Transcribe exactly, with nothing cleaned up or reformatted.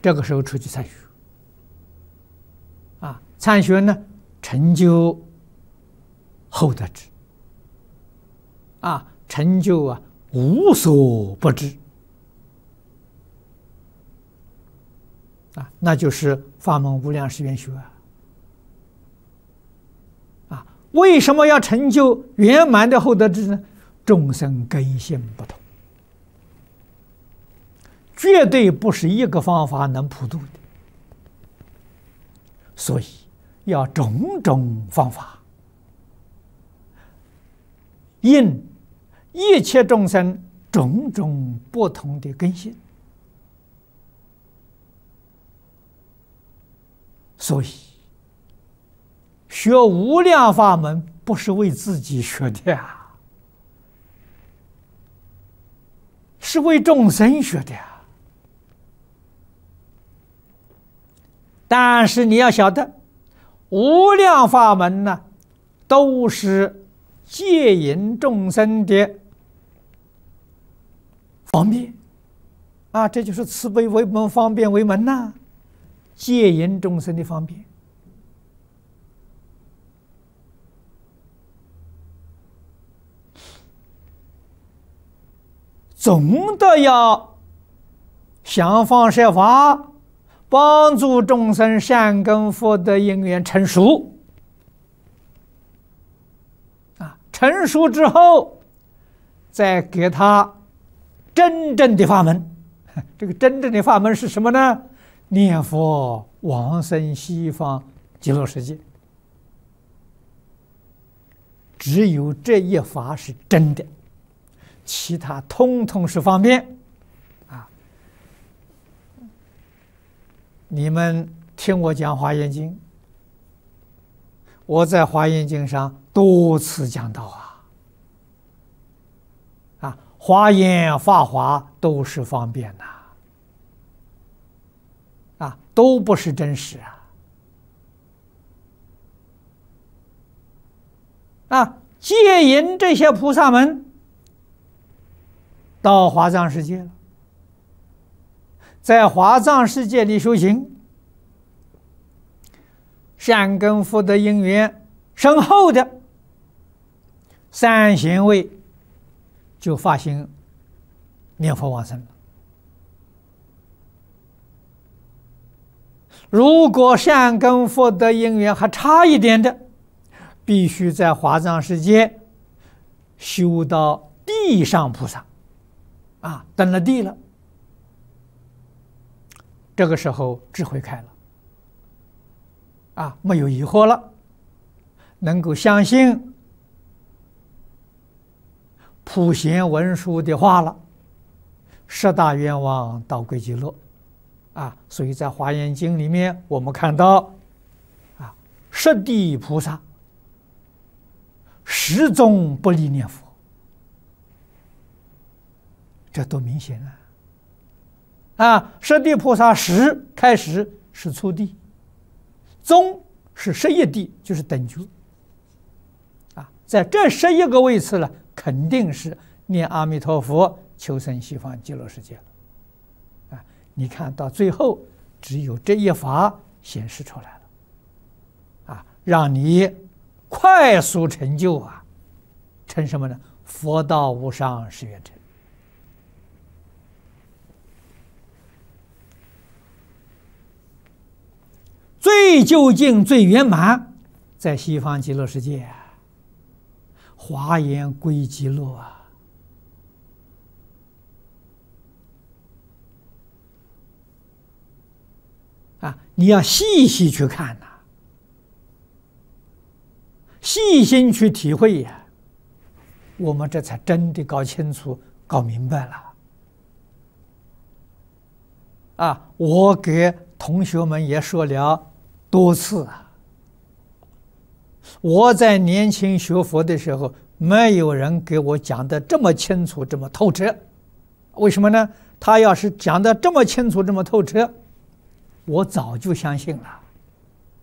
这个时候出去参学，啊，参学呢，成就厚德智，啊，成就啊无所不知，啊，那就是法门无量誓愿学啊。啊，为什么要成就圆满的厚德智呢？众生根性不同，绝对不是一个方法能普度的，所以要种种方法，应一切众生种种不同的根性，所以学无量法门不是为自己学的呀，是为众生学的呀。但是你要晓得，无量法门呢，都是戒引众生的方便啊，这就是慈悲为门，方便为门呐、啊，戒引众生的方便。总的要想方设法帮助众生善根福德因缘成熟，啊，成熟之后，再给他真正的法门。这个真正的法门是什么呢？念佛往生西方极乐世界。只有这一法是真的，其他通通是方便。啊，你们听我讲《华严经》，我在《华严经》上多次讲到啊，啊，华严、法华都是方便呐，啊，都不是真实啊。啊，戒引这些菩萨们到华藏世界了，在华藏世界里修行，善根福德因缘深厚的三贤位就发心念佛往生了。如果善根福德因缘还差一点的，必须在华藏世界修到地上菩萨，啊，登了地了，这个时候智慧开了，啊，没有疑惑了，能够相信普贤文殊的话了，十大愿望到归极乐，啊，所以在《华严经》里面我们看到，啊，十地菩萨始终不离念佛，这多明显啊！啊，十地菩萨始开始是初地，中是十一地，就是等觉。啊，在这十一个位次了，肯定是念阿弥陀佛，求生西方极乐世界了。啊，你看到最后，只有这一法显示出来了，啊，让你快速成就啊，成什么呢？佛道无上誓愿成。最究竟、最圆满，在西方极乐世界，华严归极乐啊！啊，你要细细去看呐、啊，细心去体会呀、啊，我们这才真的搞清楚、搞明白了。啊，我给同学们也说了多次啊，我在年轻学佛的时候，没有人给我讲的这么清楚、这么透彻。为什么呢？他要是讲的这么清楚、这么透彻，我早就相信了。